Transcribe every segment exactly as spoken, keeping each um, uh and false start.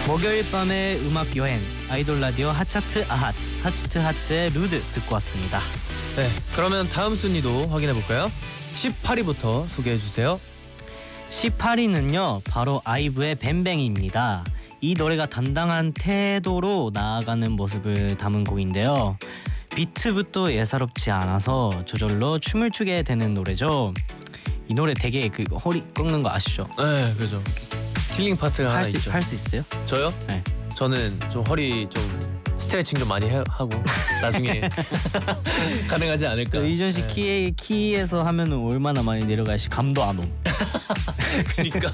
목요일 밤의 음악 여행 아이돌 라디오 핫차트 아핫 핫차트 핫츠의 루드 듣고 왔습니다. 네, 그러면 다음 순위도 확인해 볼까요? 십팔 위부터 소개해 주세요. 십팔 위는요 바로 아이브의 뱅뱅입니다. 이 노래가 당당한 태도로 나아가는 모습을 담은 곡인데요. 비트부터 예사롭지 않아서 저절로 춤을 추게 되는 노래죠. 이 노래 되게 그 허리 꺾는 거 아시죠? 네, 그죠. 킬링 파트가 하나 있죠. 할 수 있어요? 저요? 네. 저는 좀 허리 좀 스트레칭 좀 많이 해, 하고 나중에 가능하지 않을까. 이전 씨 네. 키, 키에서 하면은 얼마나 많이 내려가시 감도 안 옴. 그러니까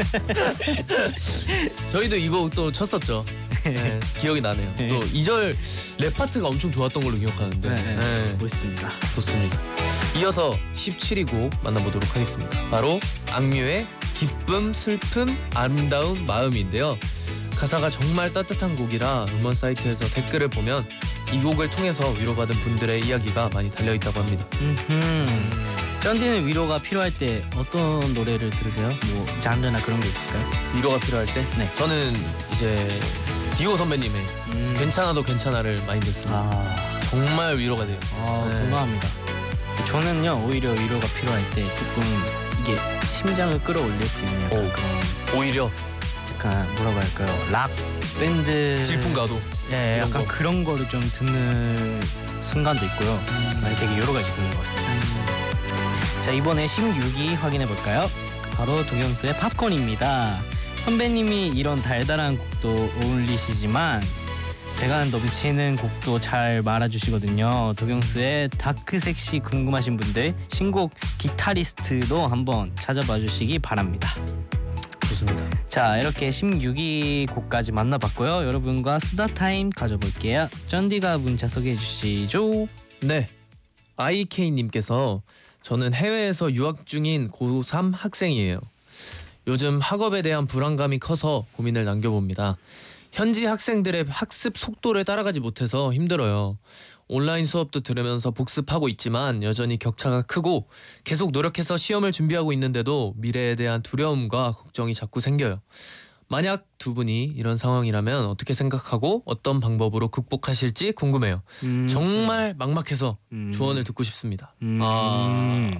저희도 이 곡 또 쳤었죠. 네, 기억이 나네요. 네. 또 이 절 랩 파트가 엄청 좋았던 걸로 기억하는데. 네, 네. 네. 멋있습니다. 좋습니다. 이어서 십칠 위 곡 만나보도록 하겠습니다. 바로 악뮤의 기쁨, 슬픔, 아름다운 마음인데요. 가사가 정말 따뜻한 곡이라 음원 사이트에서 댓글을 보면 이 곡을 통해서 위로받은 분들의 이야기가 많이 달려있다고 합니다. 음흠. 쩐디는 위로가 필요할 때 어떤 노래를 들으세요? 뭐 장르나 그런 게 있을까요? 위로가 필요할 때? 네. 저는 이제 디오 선배님의 음. 괜찮아도 괜찮아를 많이 듣습니다. 아, 정말 위로가 돼요. 아 네. 공감합니다. 저는요 오히려 위로가 필요할 때 조금 이게 심장을 끌어올릴 수 있는 약간 오. 그런 오히려 약간 뭐라고 할까요? 락 밴드 질풍가도. 예, 그런 약간 거. 그런 거를 좀 듣는 순간도 있고요. 음. 많이 되게 여러 가지 듣는 것 같습니다. 자, 이번에 십육 위 확인해 볼까요? 바로 도경수의 팝콘입니다. 선배님이 이런 달달한 곡도 어울리시지만 제가 넘치는 곡도 잘 말아주시거든요. 도경수의 다크 섹시 궁금하신 분들 신곡 기타리스트도 한번 찾아봐 주시기 바랍니다. 좋습니다. 자, 이렇게 십육 위 곡까지 만나봤고요. 여러분과 수다 타임 가져볼게요. 쩐디가 문자 소개해 주시죠. 네, 아이케이님께서 저는 해외에서 유학 중인 고삼 학생이에요. 요즘 학업에 대한 불안감이 커서 고민을 남겨봅니다. 현지 학생들의 학습 속도를 따라가지 못해서 힘들어요. 온라인 수업도 들으면서 복습하고 있지만 여전히 격차가 크고 계속 노력해서 시험을 준비하고 있는데도 미래에 대한 두려움과 걱정이 자꾸 생겨요. 만약 두 분이 이런 상황이라면 어떻게 생각하고 어떤 방법으로 극복하실지 궁금해요. 음. 정말 막막해서 음. 조언을 듣고 싶습니다. 음. 아,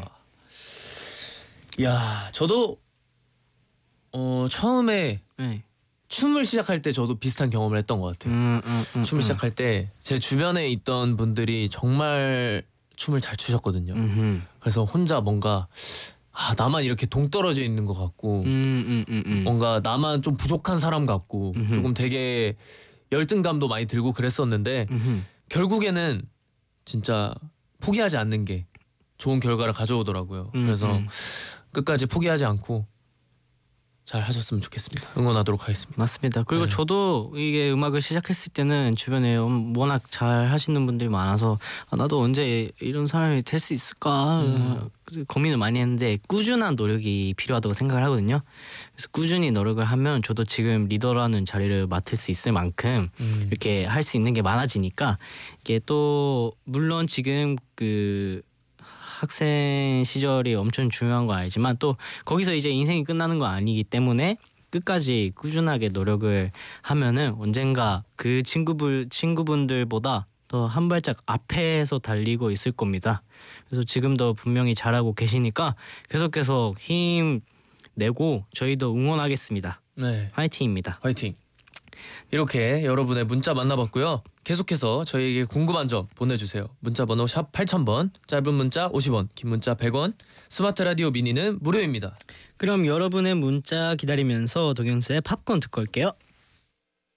야, 저도 어 처음에 네. 춤을 시작할 때 저도 비슷한 경험을 했던 것 같아요. 음, 음, 음, 춤을 음. 시작할 때 제 주변에 있던 분들이 정말 춤을 잘 추셨거든요. 음흠. 그래서 혼자 뭔가 아 나만 이렇게 동떨어져 있는 것 같고 음, 음, 음, 음. 뭔가 나만 좀 부족한 사람 같고 음흠. 조금 되게 열등감도 많이 들고 그랬었는데 음흠. 결국에는 진짜 포기하지 않는 게 좋은 결과를 가져오더라고요. 음, 그래서 음. 끝까지 포기하지 않고 잘 하셨으면 좋겠습니다. 응원하도록 하겠습니다. 맞습니다. 그리고 네. 저도 이게 음악을 시작했을 때는 주변에 워낙 잘 하시는 분들이 많아서 아, 나도 언제 이런 사람이 될 수 있을까 음. 그래서 고민을 많이 했는데 꾸준한 노력이 필요하다고 생각을 하거든요. 그래서 꾸준히 노력을 하면 저도 지금 리더라는 자리를 맡을 수 있을 만큼 음. 이렇게 할 수 있는 게 많아지니까 이게 또 물론 지금 그 학생 시절이 엄청 중요한 건 알지만 또 거기서 이제 인생이 끝나는 건 아니기 때문에 끝까지 꾸준하게 노력을 하면은 언젠가 그 친구분 친구분들보다 더 한 발짝 앞에서 달리고 있을 겁니다. 그래서 지금도 분명히 잘하고 계시니까 계속해서 힘 내고 저희도 응원하겠습니다. 네, 화이팅입니다. 화이팅. 이렇게 여러분의 문자 만나봤고요. 계속해서 저희에게 궁금한 점 보내주세요. 문자번호 샵 팔천 번, 짧은 문자 오십 원, 긴 문자 백 원, 스마트 라디오 미니는 무료입니다. 그럼 여러분의 문자 기다리면서 도경수의 팝콘 듣고 올게요.